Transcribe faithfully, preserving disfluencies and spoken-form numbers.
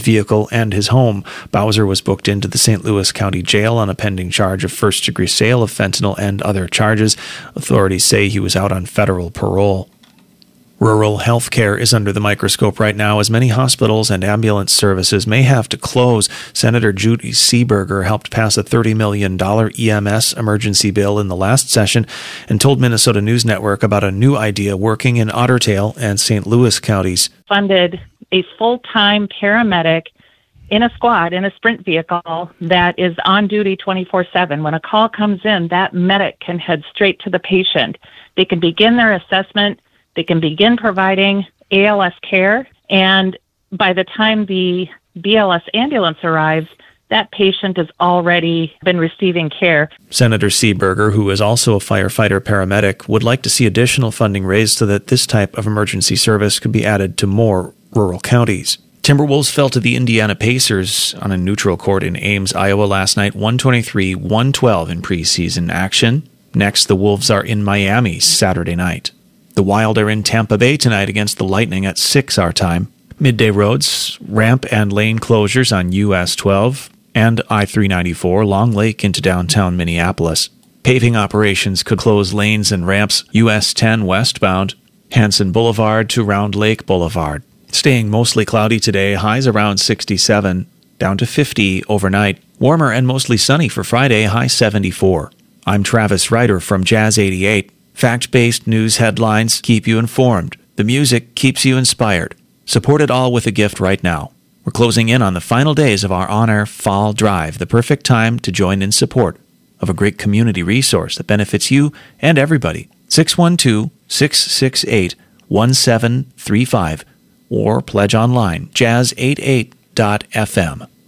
vehicle, and his home. Bowser was booked into the Saint Louis County Jail on a pending charge of first-degree sale of fentanyl and other charges. Authorities say he was out on federal parole. Rural health care is under the microscope right now as many hospitals and ambulance services may have to close. Senator Judy Seeberger helped pass a thirty million dollars E M S emergency bill in the last session and told Minnesota News Network about a new idea working in Otter Tail and Saint Louis counties. Funded a full-time paramedic in a squad, in a sprint vehicle that is on duty twenty-four seven. When a call comes in, that medic can head straight to the patient. They can begin their assessment. They can begin providing A L S care, and by the time the B L S ambulance arrives, that patient has already been receiving care. Senator Seeberger, who is also a firefighter paramedic, would like to see additional funding raised so that this type of emergency service could be added to more rural counties. Timberwolves fell to the Indiana Pacers on a neutral court in Ames, Iowa last night, one twenty-three to one twelve in preseason action. Next, the Wolves are in Miami Saturday night. The Wild are in Tampa Bay tonight against the Lightning at six our time. Midday roads, ramp and lane closures on U S twelve and I three ninety-four, Long Lake into downtown Minneapolis. Paving operations could close lanes and ramps U S ten westbound, Hanson Boulevard to Round Lake Boulevard. Staying mostly cloudy today, highs around sixty-seven, down to fifty overnight. Warmer and mostly sunny for Friday, high seventy-four. I'm Travis Ryder from Jazz eighty-eight. Fact-based news headlines keep you informed. The music keeps you inspired. Support it all with a gift right now. We're closing in on the final days of our On-Air Fall Drive, the perfect time to join in support of a great community resource that benefits you and everybody. six one two, six six eight, one seven three five or pledge online, jazz eighty-eight dot f m.